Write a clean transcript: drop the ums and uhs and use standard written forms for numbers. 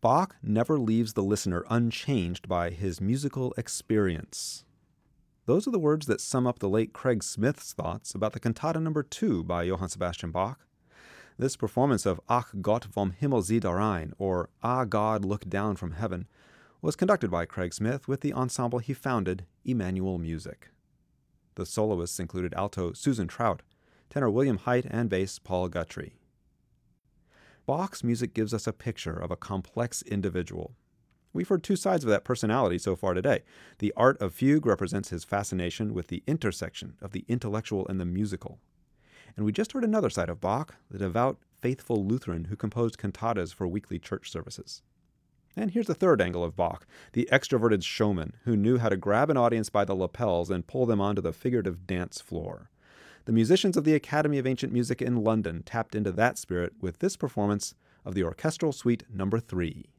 Bach never leaves the listener unchanged by his musical experience. Those are the words that sum up the late Craig Smith's thoughts about the Cantata No. 2 by Johann Sebastian Bach. This performance of Ach Gott vom Himmel sieh darein, or Ah God, Look Down from Heaven, was conducted by Craig Smith with the ensemble he founded, Emmanuel Music. The soloists included alto Susan Trout, tenor William Height, and bass Paul Guthrie. Bach's music gives us a picture of a complex individual. We've heard two sides of that personality so far today. The art of fugue represents his fascination with the intersection of the intellectual and the musical. And we just heard another side of Bach, the devout, faithful Lutheran who composed cantatas for weekly church services. And here's the third angle of Bach, the extroverted showman who knew how to grab an audience by the lapels and pull them onto the figurative dance floor. The musicians of the Academy of Ancient Music in London tapped into that spirit with this performance of the Orchestral Suite No. 3.